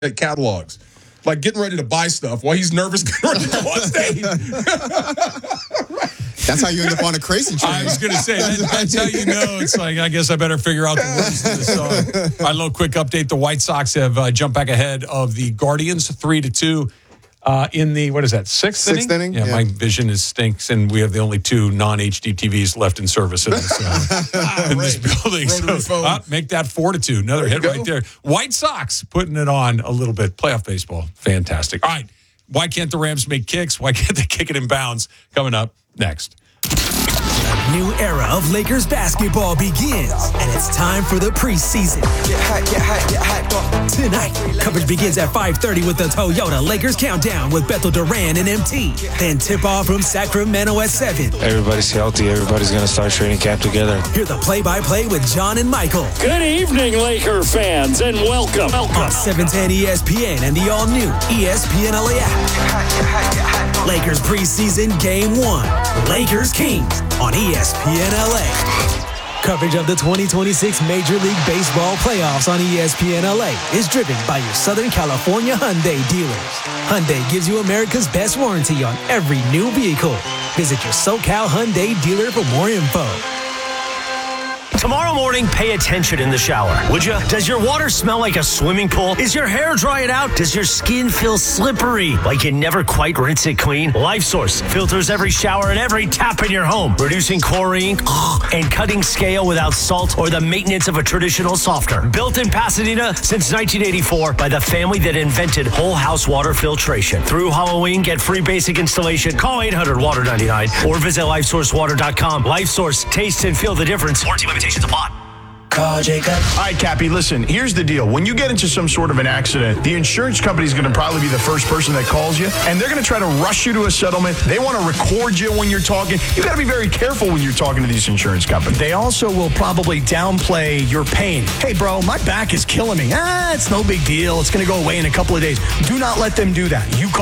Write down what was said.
at catalogs, like getting ready to buy stuff while he's nervous getting ready to go on stage. That's how you end up on a crazy train. I was going to say, that's how you know. It's like, I guess I better figure out the words to the song. All right, a little quick update. The White Sox have jumped back ahead of the Guardians 3-2 in the, what is that, sixth inning? Yeah, my vision stinks, and we have the only two non-HD TVs left in service in this building. So, make that 4-2. Another hit right there. White Sox putting it on a little bit. Playoff baseball. Fantastic. All right. Why can't the Rams make kicks? Why can't they kick it in bounds? Coming up next. A new era of Lakers basketball begins, and it's time for the preseason. Get hype. Tonight, coverage begins at 5:30 with the Toyota Lakers Countdown with Bethel Duran and MT. Then tip-off from Sacramento at 7. Everybody's healthy. Everybody's going to start training camp together. Hear the play-by-play with John and Michael. Good evening, Laker fans, and welcome. On 710 ESPN and the all-new ESPN LA app. Lakers preseason Game 1. Lakers Kings on ESPN LA. Coverage of the 2026 Major League Baseball playoffs on ESPN LA is driven by your Southern California Hyundai dealers. Hyundai gives you America's best warranty on every new vehicle. Visit your SoCal Hyundai dealer for more info. Tomorrow morning, pay attention in the shower, would you? Does your water smell like a swimming pool? Is your hair drying out? Does your skin feel slippery, like you never quite rinse it clean? LifeSource filters every shower and every tap in your home, reducing chlorine and cutting scale without salt or the maintenance of a traditional softener. Built in Pasadena since 1984 by the family that invented whole house water filtration. Through Halloween, get free basic installation. Call 800-WATER-99 or visit LifeSourceWater.com. LifeSource, taste and feel the difference. Warranty limitations apply. Call Jacob. All right, Cappy, listen, here's the deal. When you get into some sort of an accident, the insurance company is going to probably be the first person that calls you, and they're going to try to rush you to a settlement. They want to record you when you're talking. You got to be very careful when you're talking to these insurance companies. They also will probably downplay your pain. Hey, bro, my back is killing me. It's no big deal. It's going to go away in a couple of days. Do not let them do that. You call